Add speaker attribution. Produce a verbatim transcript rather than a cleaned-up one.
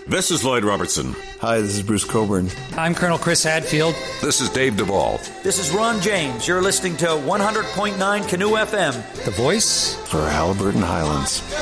Speaker 1: This is Lloyd Robertson.
Speaker 2: Hi, this is Bruce Coburn.
Speaker 3: I'm Colonel Chris Hadfield.
Speaker 4: This is Dave Duvall.
Speaker 5: This is Ron James. You're listening to one hundred point nine Canoe F M.
Speaker 3: The voice
Speaker 2: for Halliburton Highlands.